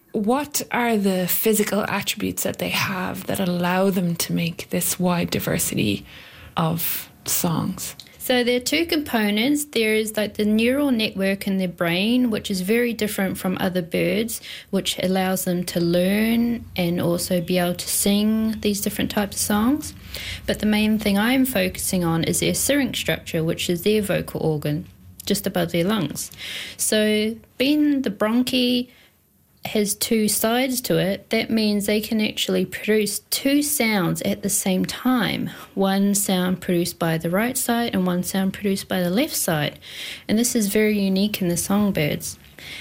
what are the physical attributes that they have that allow them to make this wide diversity of songs? So there are two components. There is like the neural network in their brain, which is very different from other birds, which allows them to learn and also be able to sing these different types of songs. But the main thing I'm focusing on is their syrinx structure, which is their vocal organ, just above their lungs. So being the bronchi has two sides to it, that means they can actually produce two sounds at the same time. One sound produced by the right side and one sound produced by the left side. And this is very unique in the songbirds.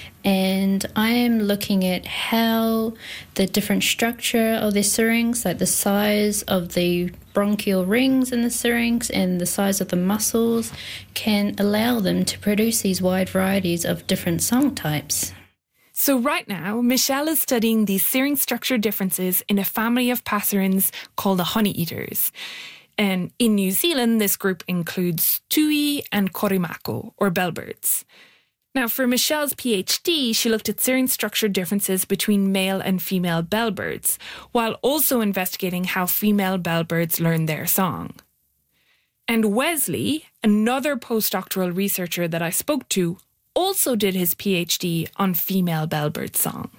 And I am looking at how the different structure of their syrinx, like the size of the bronchial rings in the syrinx and the size of the muscles, can allow them to produce these wide varieties of different song types. So right now, Michelle is studying these syrinx structure differences in a family of passerines called the honeyeaters. And in New Zealand, this group includes tui and korimako, or bellbirds. Now, for Michelle's PhD, she looked at syrinx structure differences between male and female bellbirds, while also investigating how female bellbirds learn their song. And Wesley, another postdoctoral researcher that I spoke to, also did his PhD on female bellbird song.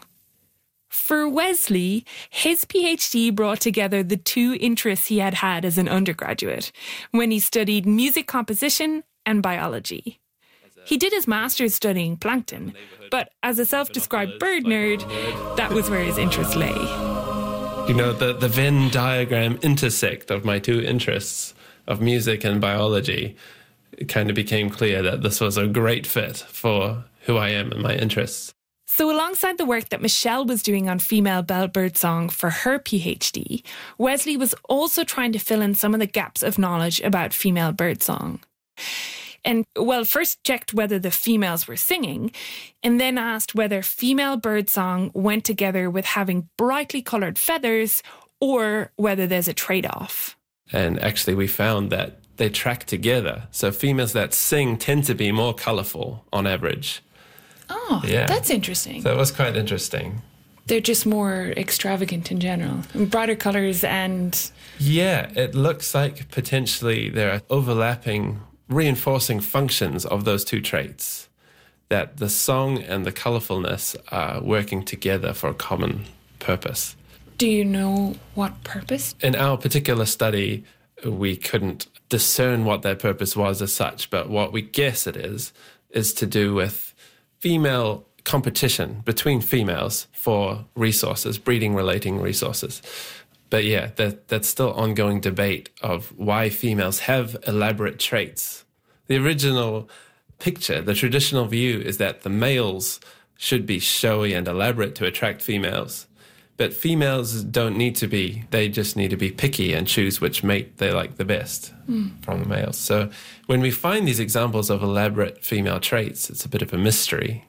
For Wesley, his PhD brought together the two interests he had had as an undergraduate, when he studied music composition and biology. He did his master's studying plankton, but as a self-described bird nerd, that was where his interest lay. You know, the Venn diagram intersect of my two interests of music and biology. It kind of became clear that this was a great fit for who I am and my interests. So alongside the work that Michelle was doing on female bellbird song for her PhD, Wesley was also trying to fill in some of the gaps of knowledge about female bird song. And, well, first checked whether the females were singing, and then asked whether female bird song went together with having brightly coloured feathers or whether there's a trade-off. And actually we found that they track together. So females that sing tend to be more colourful on average. Oh, yeah. That's interesting. So it was quite interesting. They're just more extravagant in general, brighter colours and... Yeah, it looks like potentially there are overlapping reinforcing functions of those two traits, that the song and the colourfulness are working together for a common purpose. Do you know what purpose? In our particular study, we couldn't discern what their purpose was as such, but what we guess it is to do with female competition between females for resources, breeding-relating resources. But yeah, that's still ongoing debate of why females have elaborate traits. The original picture, the traditional view, is that the males should be showy and elaborate to attract females. But females don't need to be. They just need to be picky and choose which mate they like the best from the males. So when we find these examples of elaborate female traits, it's a bit of a mystery.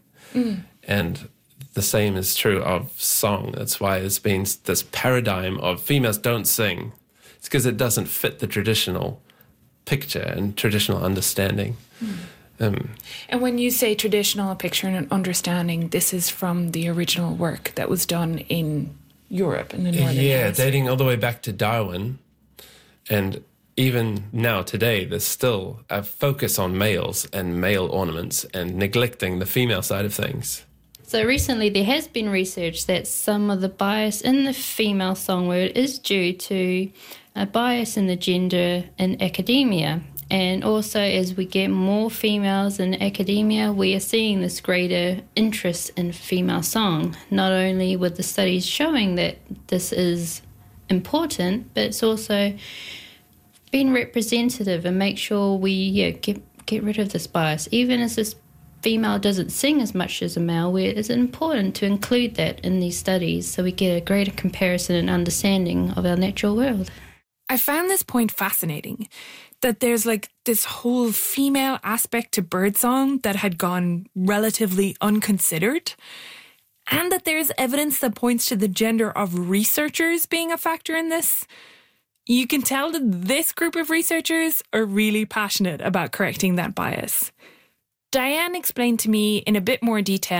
And the same is true of song. That's why there's been this paradigm of females don't sing. It's because it doesn't fit the traditional picture and traditional understanding. And when you say traditional picture and understanding, this is from the original work that was done in Europe, in the Northern Hemisphere. Dating all the way back to Darwin. And even now, today, there's still a focus on males and male ornaments and neglecting the female side of things. So recently there has been research that some of the bias in the female songword is due to a bias in the gender in academia. And also as we get more females in academia, we are seeing this greater interest in female song, not only with the studies showing that this is important, but it's also being representative and make sure we get rid of this bias. Even as this female doesn't sing as much as a male, it's important to include that in these studies so we get a greater comparison and understanding of our natural world. I found this point fascinating, that there's like this whole female aspect to birdsong that had gone relatively unconsidered, and that there's evidence that points to the gender of researchers being a factor in this. You can tell that this group of researchers are really passionate about correcting that bias. Diane explained to me in a bit more detail